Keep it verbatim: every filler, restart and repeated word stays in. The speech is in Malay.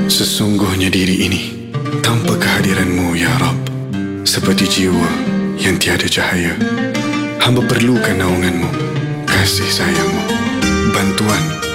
Sesungguhnya diri ini tanpa kehadiran-Mu, Ya Rab, seperti jiwa yang tiada cahaya. Hamba perlukan naungan-Mu, kasih sayang-Mu, bantuan